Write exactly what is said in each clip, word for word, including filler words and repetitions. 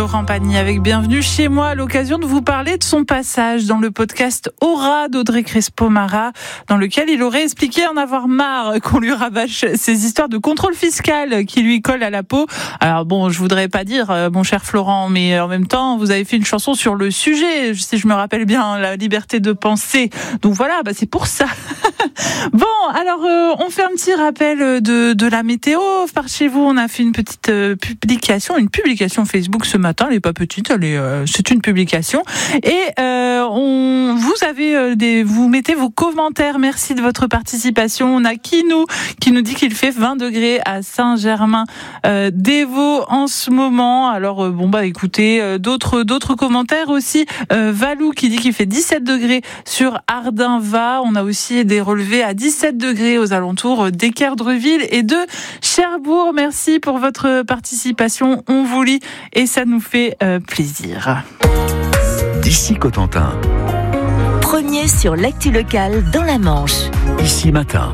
Florent Pagny avec Bienvenue chez moi, à l'occasion de vous parler de son passage dans le podcast Aura d'Audrey Crespo-Mara, dans lequel il aurait expliqué en avoir marre qu'on lui rabâche ces histoires de contrôle fiscal qui lui collent à la peau. Alors bon, je voudrais pas dire, mon cher Florent, mais en même temps, vous avez fait une chanson sur le sujet, si je me rappelle bien, la liberté de penser. Donc voilà, bah c'est pour ça. Bon, alors euh, on fait un petit rappel de, de la météo. Par chez vous, on a fait une petite euh, publication, une publication Facebook ce matin. Elle est pas petite, elle est, euh, c'est une publication. Et euh, on, vous avez euh, des, vous mettez vos commentaires. Merci de votre participation. On a Kinou qui nous dit qu'il fait vingt degrés à Saint-Germain-des-Vaux euh, en ce moment. Alors euh, bon bah écoutez, euh, d'autres d'autres commentaires aussi. Euh, Valou qui dit qu'il fait dix-sept degrés sur Ardin-Va. On a aussi des relevés à dix-sept degrés aux alentours d'Équerdreville et de Cherbourg. Merci pour votre participation. On vous lit et ça nous fait euh, plaisir. D'ici Cotentin. Premier sur l'actu locale dans la Manche. Ici Matin.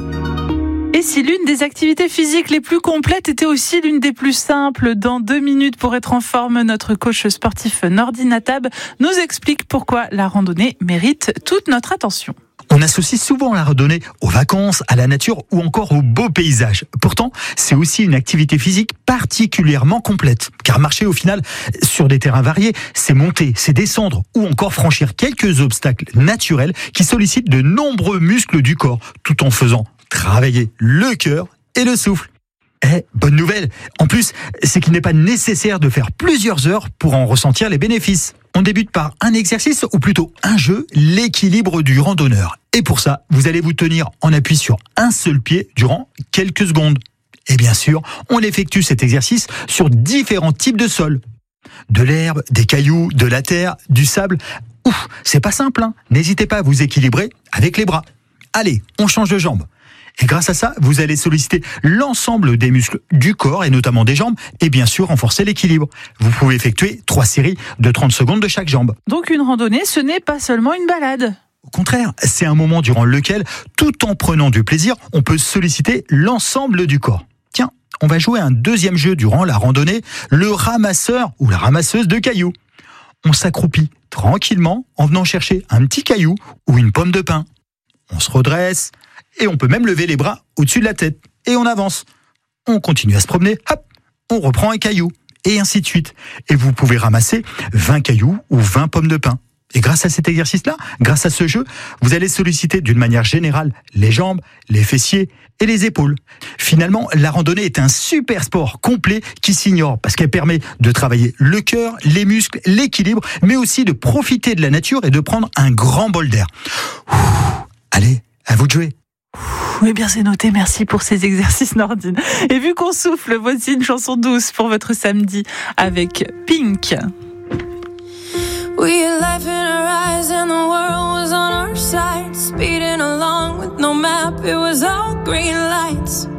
Et si l'une des activités physiques les plus complètes était aussi l'une des plus simples, dans deux minutes pour être en forme, notre coach sportif Nordine Natab nous explique pourquoi la randonnée mérite toute notre attention. On associe souvent la randonnée aux vacances, à la nature ou encore aux beaux paysages. Pourtant, c'est aussi une activité physique particulièrement complète. Car marcher au final sur des terrains variés, c'est monter, c'est descendre ou encore franchir quelques obstacles naturels qui sollicitent de nombreux muscles du corps, tout en faisant travailler le cœur et le souffle. Eh, bonne nouvelle. En plus, c'est qu'il n'est pas nécessaire de faire plusieurs heures pour en ressentir les bénéfices. On débute par un exercice, ou plutôt un jeu, l'équilibre du randonneur. Et pour ça, vous allez vous tenir en appui sur un seul pied durant quelques secondes. Et bien sûr, on effectue cet exercice sur différents types de sols. De l'herbe, des cailloux, de la terre, du sable. Ouf, c'est pas simple, hein. N'hésitez pas à vous équilibrer avec les bras. Allez, on change de jambe. Et grâce à ça, vous allez solliciter l'ensemble des muscles du corps et notamment des jambes et bien sûr renforcer l'équilibre. Vous pouvez effectuer trois séries de trente secondes de chaque jambe. Donc une randonnée, ce n'est pas seulement une balade. Au contraire, c'est un moment durant lequel, tout en prenant du plaisir, on peut solliciter l'ensemble du corps. Tiens, on va jouer un deuxième jeu durant la randonnée, le ramasseur ou la ramasseuse de cailloux. On s'accroupit tranquillement en venant chercher un petit caillou ou une pomme de pin. On se redresse et on peut même lever les bras au-dessus de la tête. Et on avance. On continue à se promener, hop, on reprend un caillou. Et ainsi de suite. Et vous pouvez ramasser vingt cailloux ou vingt pommes de pin. Et grâce à cet exercice-là, grâce à ce jeu, vous allez solliciter d'une manière générale les jambes, les fessiers et les épaules. Finalement, la randonnée est un super sport complet qui s'ignore parce qu'elle permet de travailler le cœur, les muscles, l'équilibre, mais aussi de profiter de la nature et de prendre un grand bol d'air. Ouh, allez, à vous de jouer. Oui, bien c'est noté, merci pour ces exercices Nordine. Et vu qu'on souffle, voici une chanson douce pour votre samedi avec Pink. We had life in our eyes and the world was on our side, speeding along with no map, it was all green lights.